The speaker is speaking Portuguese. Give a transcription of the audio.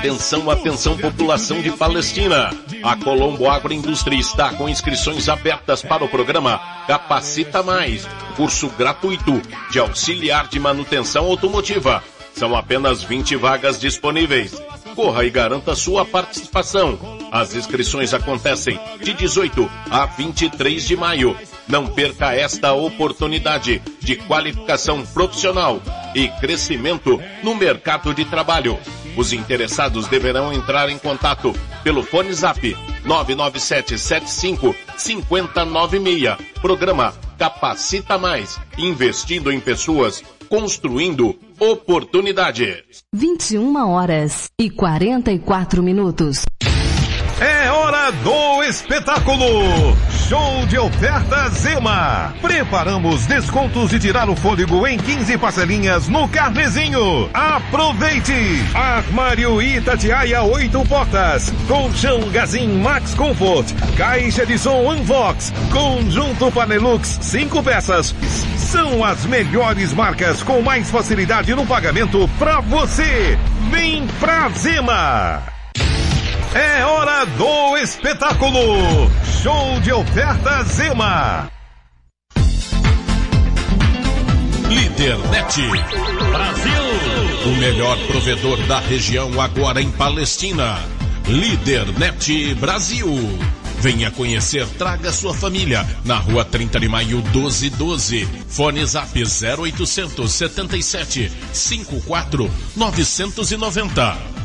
Atenção, atenção, população de Palestina. A Colombo Agroindústria está com inscrições abertas para o programa Capacita Mais, curso gratuito de auxiliar de manutenção automotiva. São apenas 20 vagas disponíveis. Corra e garanta sua participação. As inscrições acontecem de 18 a 23 de maio. Não perca esta oportunidade de qualificação profissional e crescimento no mercado de trabalho. Os interessados deverão entrar em contato pelo fone Zap 997755096. Programa Capacita Mais, investindo em pessoas, construindo oportunidades. 21h44. É hora do espetáculo! Show de oferta Zema! Preparamos descontos de tirar o fôlego em 15 parcelinhas no Carnezinho. Aproveite! Armário Itatiaia 8 portas, colchão Gazin Max Comfort, caixa de som Unvox, conjunto Panelux 5 peças. São as melhores marcas com mais facilidade no pagamento pra você. Vem pra Zema! É hora do espetáculo! Show de oferta Zema! Lídernet Brasil, o melhor provedor da região agora em Palestina. Lídernet Brasil. Venha conhecer, traga sua família. Na rua 30 de maio 1212. Fone Zap 0800 77 54 990.